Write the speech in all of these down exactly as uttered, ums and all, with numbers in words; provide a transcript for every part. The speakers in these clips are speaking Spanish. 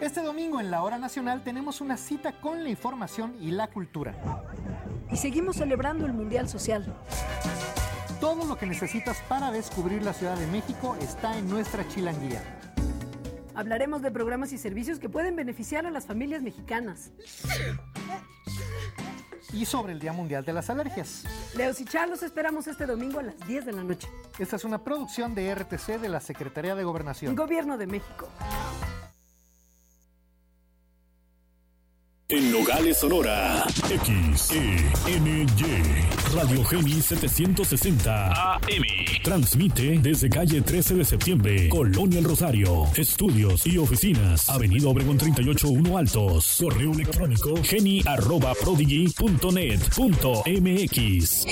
Este domingo en la Hora Nacional tenemos una cita con la información y la cultura. Y seguimos celebrando el Mundial Social. Todo lo que necesitas para descubrir la Ciudad de México está en nuestra chilanguía. Hablaremos de programas y servicios que pueden beneficiar a las familias mexicanas. Y sobre el Día Mundial de las Alergias. Leos y Char los esperamos este domingo a las diez de la noche. Esta es una producción de R T C de la Secretaría de Gobernación. Gobierno de México. En Nogales, Sonora, X E N Y, Radio Geni setecientos sesenta A M. Transmite desde calle trece de septiembre, Colonia El Rosario. Estudios y oficinas, Avenida Obregón treinta y ocho uno Altos. Correo electrónico geni arroba prodigy punto net punto m x.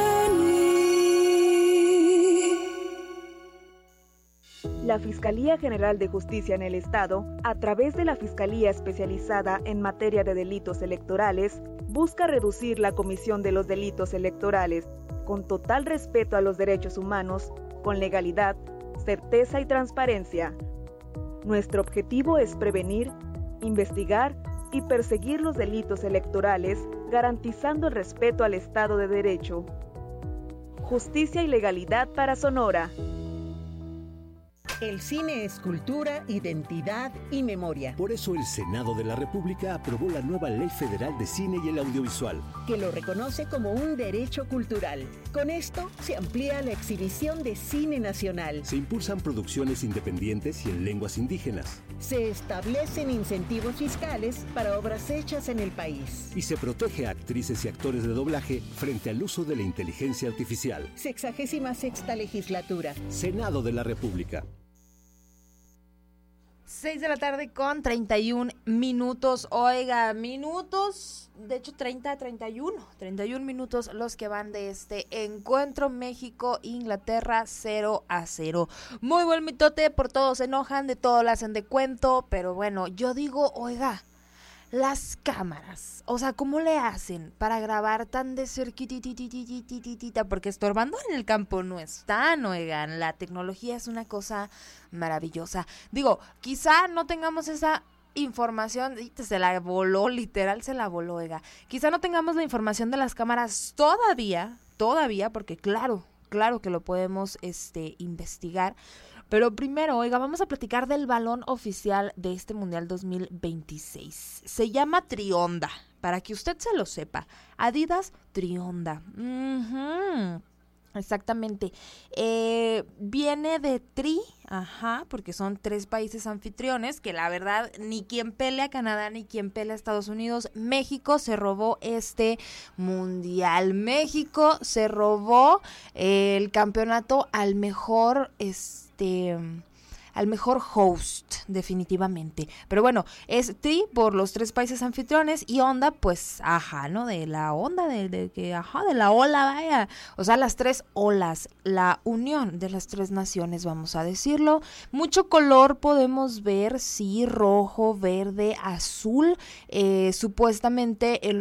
La Fiscalía General de Justicia en el Estado, a través de la Fiscalía Especializada en Materia de Delitos Electorales, busca reducir la comisión de los delitos electorales con total respeto a los derechos humanos, con legalidad, certeza y transparencia. Nuestro objetivo es prevenir, investigar y perseguir los delitos electorales, garantizando el respeto al Estado de Derecho. Justicia y legalidad para Sonora. El cine es cultura, identidad y memoria. Por eso el Senado de la República aprobó la nueva Ley Federal de Cine y el Audiovisual, que lo reconoce como un derecho cultural. Con esto se amplía la exhibición de cine nacional. Se impulsan producciones independientes y en lenguas indígenas. Se establecen incentivos fiscales para obras hechas en el país. Y se protege a actrices y actores de doblaje frente al uso de la inteligencia artificial. Sexagésima sexta legislatura. Senado de la República. seis de la tarde con treinta y un minutos. Oiga, minutos, de hecho treinta, treinta y uno, treinta y un minutos los que van de este encuentro México-Inglaterra cero a cero. Muy buen mitote, por todo se enojan, de todo lo hacen de cuento, pero bueno, yo digo, oiga, las cámaras, o sea, ¿cómo le hacen para grabar tan de cerquititititititita? Porque estorbando en el campo no están, oigan, la tecnología es una cosa maravillosa. Digo, quizá no tengamos esa información, se la voló, literal se la voló, oiga. Quizá no tengamos la información de las cámaras todavía, todavía, porque claro, claro que lo podemos este investigar. Pero primero, oiga, vamos a platicar del balón oficial de este Mundial dos mil veintiséis. Se llama Trionda, para que usted se lo sepa. Adidas Trionda. Uh-huh. Exactamente. Eh, viene de tri, ajá, porque son tres países anfitriones, que la verdad ni quien pelea Canadá ni quien pelea Estados Unidos. México se robó este mundial. México se robó eh, el campeonato al mejor, este... al mejor host, definitivamente. Pero bueno, es tri por los tres países anfitriones y onda, pues, ajá, ¿no? De la onda, de, de que, ajá, de la ola, vaya. O sea, las tres olas, la unión de las tres naciones, vamos a decirlo. Mucho color podemos ver, sí, rojo, verde, azul. Eh, supuestamente el